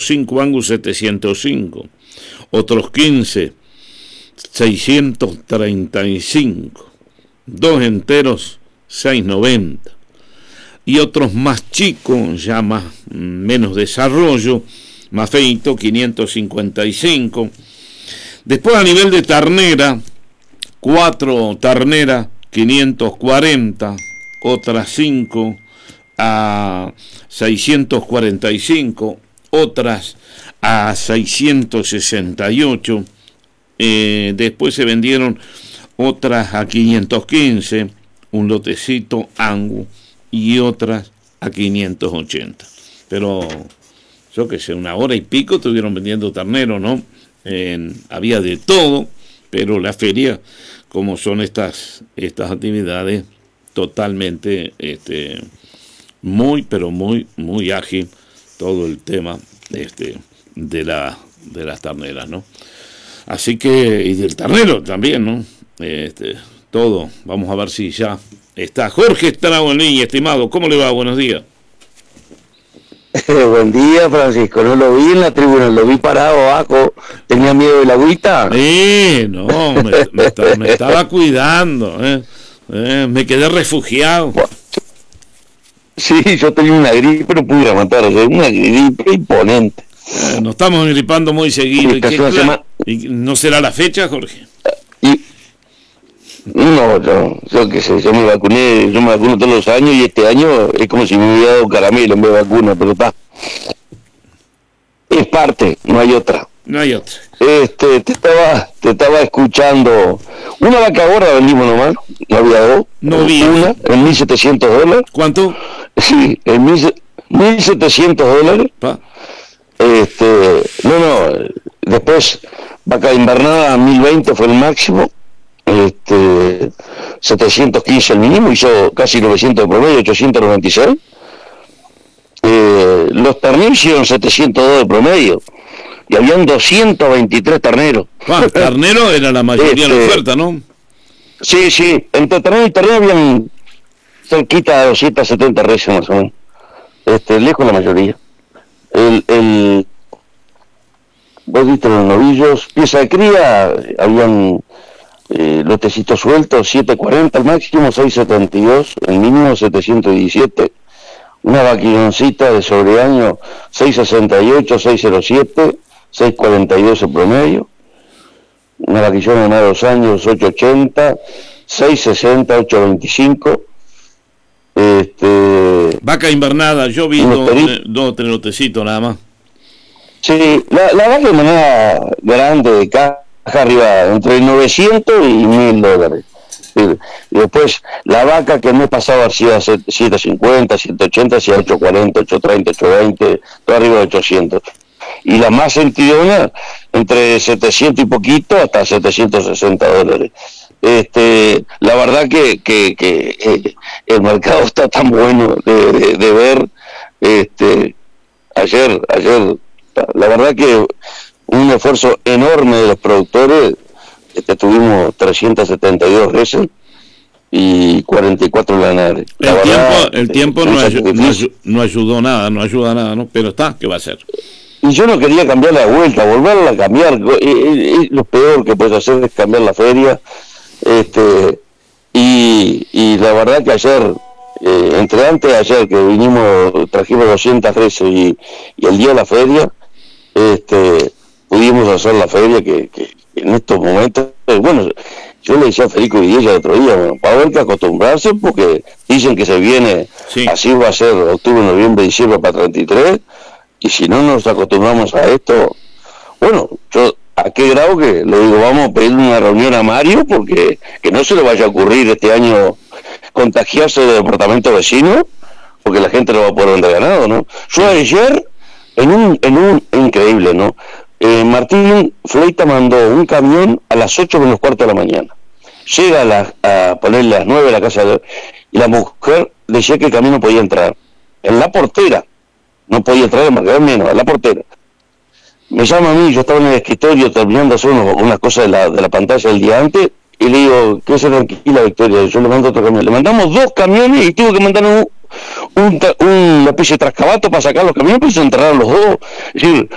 5 Angus 705, otros 15 635, 2 enteros 690 y otros más chicos, ya menos desarrollo, más feito, 555. Después a nivel de ternera, 4 terneras 540, otras 5 a 645, otras a 668. Después se vendieron otras a 515, un lotecito Angus, y otras a 580. Pero yo que sé, 1 hora y pico estuvieron vendiendo ternero, ¿no? Había de todo, pero la feria, como son estas actividades, totalmente muy, pero muy, muy ágil todo el tema de las terneras, ¿no? Así que, y del ternero también, ¿no? Todo, vamos a ver si ya está. Jorge Estrabo en línea, estimado, ¿cómo le va? Buenos días. Buen día, Francisco. No lo vi en la tribuna, lo vi parado abajo. ¿Tenía miedo de la agüita? No, me estaba cuidando. Me quedé refugiado. Sí, yo tenía una gripe, no pude aguantar. O sea, una gripe imponente. Nos estamos gripando muy seguido. ¿Y no será la fecha, Jorge? No, yo qué sé, yo me vacuno todos los años y este año es como si me hubiera dado caramelo en vez de vacuna, pero está. Es parte, no hay otra. No hay otra. Te estaba escuchando. Una vaca gorda vendimos nomás, no había dos. No vi. Una, en $1.700. ¿Cuánto? Sí, en $1.700. Pa. Después vaca invernada 1020 fue el máximo. 715 el mínimo, hizo casi 900 de promedio, 896. Los terneros hicieron 702 de promedio y habían 223 terneros. Ternero era la mayoría de la oferta, ¿no? Sí, entre ternero y ternero habían cerquita de 270 reses más o menos. Lejos la mayoría. Vos viste los novillos, pieza de cría, habían lotecitos sueltos, 740 al máximo, 672, el mínimo 717, una vaquilloncita de sobreaño, 668, 607, 642 el promedio, una vaquillona de más de 2 años, 880, 660, 825. Vaca invernada, yo vi 2 o 3 lotecitos nada más. Sí, la vaca invernada grande de caja arriba, entre 900 y $1.000. Y después la vaca que el mes pasado hacía 750, 180, hacía 840, 830, 820, todo arriba de 800. Y la más sentidona, entre 700 y poquito hasta $760. La verdad que el mercado está tan bueno de ver. Ayer, la verdad que un esfuerzo enorme de los productores. Tuvimos 372 reses y 44 lanares. El tiempo no ayuda nada, ¿no? Pero ¿qué va a hacer? Y yo no quería cambiar la vuelta, volverla a cambiar. Lo peor que puedes hacer es cambiar la feria. Y la verdad que ayer, entre antes de ayer que vinimos, trajimos 200 reses y el día de la feria, pudimos hacer la feria que en estos momentos, bueno, yo le decía a Federico Vidilla el otro día, bueno, va a haber que acostumbrarse porque dicen que se viene, sí. Así va a ser octubre, noviembre, diciembre para 33, y si no nos acostumbramos a esto, bueno, yo a qué grado que le digo, vamos a pedir una reunión a Mario porque que no se le vaya a ocurrir este año contagiarse del departamento vecino, porque la gente no va a poder vender ganado, ¿no? Yo ayer, en un increíble, ¿no? Martín Fleita mandó un camión a las 8 menos cuarto de la mañana. Llega a ponerle a las 9 a la casa y la mujer decía que el camión no podía entrar. En la portera. No podía entrar en marcador menos, en la portera. Me llama a mí, yo estaba en el escritorio terminando de hacer unas cosas de la pantalla del día antes, y le digo, ¿qué se tranquila, Victoria? Yo le mando otro camión. Le mandamos 2 camiones y tuvo que mandar una especie de trascabato para sacar los camiones, pues se enterraron los dos. Es decir,